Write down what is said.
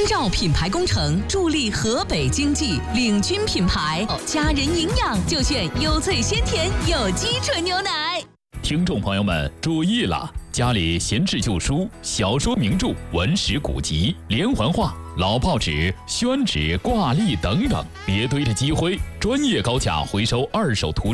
绕品牌工程，助力河北经济，领军品牌，家人营养就选优萃鲜甜有机纯牛奶。 听众朋友们注意了，家里闲置旧书、小说名著、文史古籍、连环画、老报纸、宣纸、挂历等等，别堆着积灰。专业高价回收二手图书